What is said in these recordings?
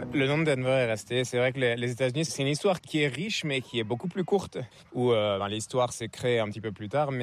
Le nom de Denver est resté. C'est vrai que les États-Unis, c'est une histoire qui est riche, mais qui est beaucoup plus courte. Où l'histoire s'est créée un petit peu plus tard, mais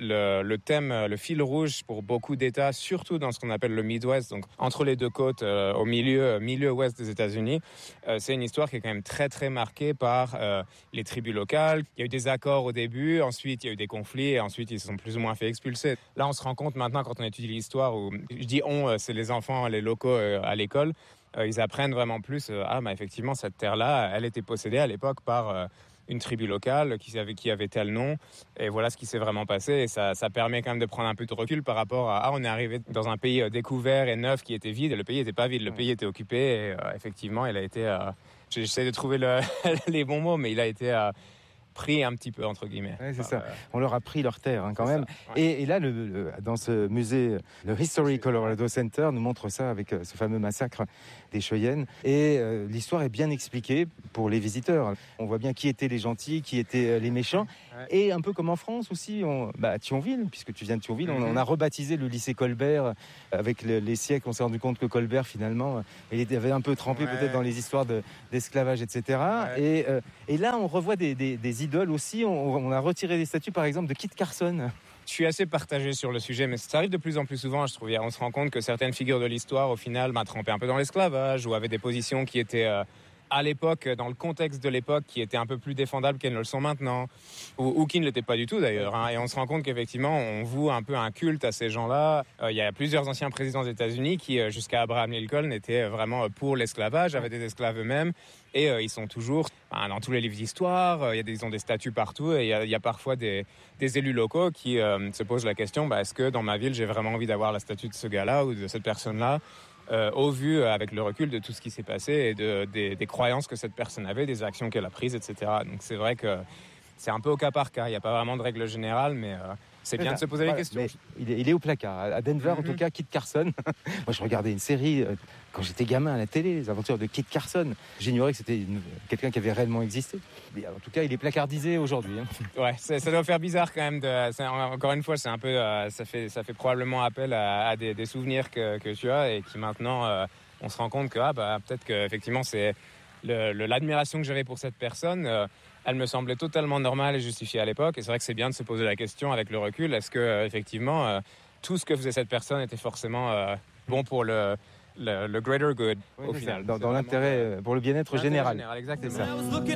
le thème, le fil rouge pour beaucoup d'États, surtout dans ce qu'on appelle le Midwest, donc entre les deux côtes, au milieu ouest des États-Unis, c'est une histoire qui est quand même très très marquée par les tribus locales. Il y a eu des accords au début, ensuite il y a eu des conflits, et ensuite ils se sont plus ou moins fait expulser. Là, on se rend compte maintenant quand on étudie l'histoire, où je dis on, c'est les enfants, les locaux à l'école. Ils apprennent vraiment plus. Effectivement, cette terre-là, elle était possédée à l'époque par une tribu locale qui avait tel nom. Et voilà ce qui s'est vraiment passé. Et ça permet quand même de prendre un peu de recul par rapport à on est arrivé dans un pays découvert et neuf qui était vide. Et le pays n'était pas vide, le pays était occupé. Et effectivement, il a été... j'essaie de trouver les bons mots, mais il a été... pris un petit peu, entre guillemets. Ouais, c'est ça. On leur a pris leur terre, quand même. Ouais. Et là, dans ce musée, le History Colorado Center nous montre ça avec ce fameux massacre des Cheyennes. Et l'histoire est bien expliquée pour les visiteurs. On voit bien qui étaient les gentils, qui étaient les méchants. Ouais. Et un peu comme en France aussi, Thionville, puisque tu viens de Thionville, on a rebaptisé le lycée Colbert. Avec les siècles, on s'est rendu compte que Colbert, finalement, il avait un peu trempé peut-être dans les histoires d'esclavage, etc. Ouais. Et là, on revoit des idoles aussi. On a retiré des statues, par exemple, de Kit Carson. Je suis assez partagé sur le sujet, mais ça arrive de plus en plus souvent, je trouve. On se rend compte que certaines figures de l'histoire, au final, trempaient un peu dans l'esclavage ou avaient des positions qui étaient... à l'époque, dans le contexte de l'époque, qui étaient un peu plus défendables qu'elles ne le sont maintenant, ou qui ne l'étaient pas du tout d'ailleurs. Et on se rend compte qu'effectivement, on voue un peu un culte à ces gens-là. Il y a plusieurs anciens présidents des États-Unis qui, jusqu'à Abraham Lincoln, étaient vraiment pour l'esclavage, avaient des esclaves eux-mêmes, et ils sont toujours dans tous les livres d'histoire. Ils ont des statues partout, et il y a parfois des élus locaux qui se posent la question, est-ce que dans ma ville, j'ai vraiment envie d'avoir la statue de ce gars-là ou de cette personne-là? Au vu, avec le recul de tout ce qui s'est passé et des croyances que cette personne avait, des actions qu'elle a prises, etc. Donc c'est vrai que c'est un peu au cas par cas. Il n'y a pas vraiment de règle générale, mais c'est bien de se poser les questions. Il est au placard. À Denver, en tout cas, Kit Carson. Moi, je regardais une série quand j'étais gamin à la télé, les aventures de Kit Carson. J'ignorais que c'était quelqu'un qui avait réellement existé. Mais en tout cas, il est placardisé aujourd'hui. Ouais, ça doit faire bizarre quand même. Encore une fois, c'est un peu, ça fait probablement appel à des souvenirs que tu as et qui maintenant, on se rend compte que peut-être que effectivement c'est l'admiration que j'avais pour cette personne. Elle me semblait totalement normale et justifiée à l'époque. Et c'est vrai que c'est bien de se poser la question avec le recul. Est-ce que effectivement tout ce que faisait cette personne était forcément bon pour le greater good au final. Dans l'intérêt, pour le bien-être général. Exactement.